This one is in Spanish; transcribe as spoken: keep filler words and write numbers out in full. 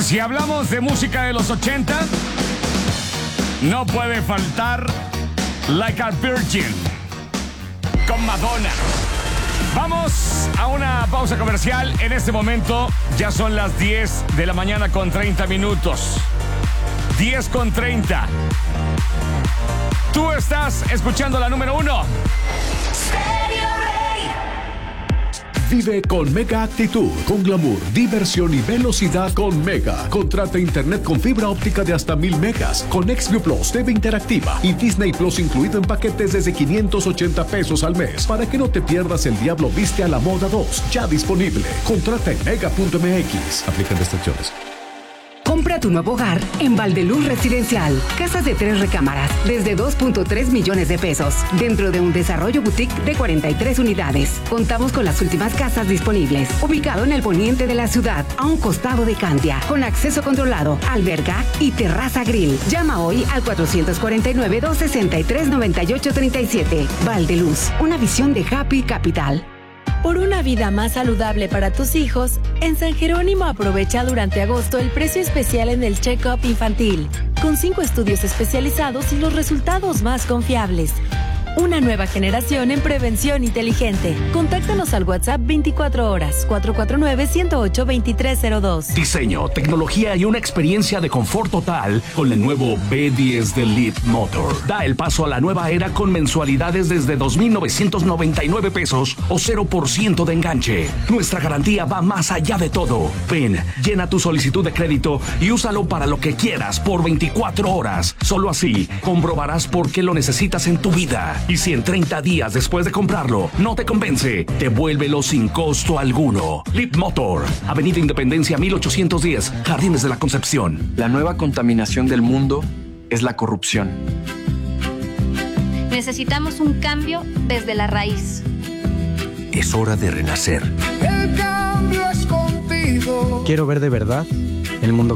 Si hablamos de música de los ochenta, no puede faltar Like a Virgin con Madonna. Vamos a una pausa comercial. En este momento ya son las diez de la mañana con treinta minutos. diez con treinta. Tú estás escuchando la número uno. Vive con Mega Actitud, con glamour, diversión y velocidad con Mega. Contrata internet con fibra óptica de hasta mil megas, con Xview Plus, T V interactiva y Disney Plus incluido en paquetes desde quinientos ochenta pesos al mes. Para que no te pierdas El Diablo Viste a la Moda dos, ya disponible. Contrata en mega punto m x. Aplican restricciones. Compra tu nuevo hogar en Valdeluz Residencial. Casas de tres recámaras desde dos punto tres millones de pesos. Dentro de un desarrollo boutique de cuarenta y tres unidades. Contamos con las últimas casas disponibles. Ubicado en el poniente de la ciudad, a un costado de Candia. Con acceso controlado, alberga y terraza grill. Llama hoy al cuatrocientos cuarenta y nueve, doscientos sesenta y tres, noventa y ocho treinta y siete. Valdeluz, una visión de Happy Capital. Por una vida más saludable para tus hijos, en San Jerónimo aprovecha durante agosto el precio especial en el check-up infantil, con cinco estudios especializados y los resultados más confiables. Una nueva generación en prevención inteligente. Contáctanos al WhatsApp veinticuatro horas, cuatro cuatro nueve, uno cero ocho, dos tres cero dos. Diseño, tecnología y una experiencia de confort total con el nuevo B diez de Leap Motor. Da el paso a la nueva era con mensualidades desde dos mil novecientos noventa y nueve pesos o cero por ciento de enganche. Nuestra garantía va más allá de todo. Ven, llena tu solicitud de crédito y úsalo para lo que quieras por veinticuatro horas. Solo así comprobarás por qué lo necesitas en tu vida. Y si en treinta días después de comprarlo no te convence, devuélvelo sin costo alguno. Leap Motor, Avenida Independencia mil ochocientos diez, Jardines de la Concepción. La nueva contaminación del mundo es la corrupción. Necesitamos un cambio desde la raíz. Es hora de renacer. El cambio es contigo. Quiero ver de verdad el mundo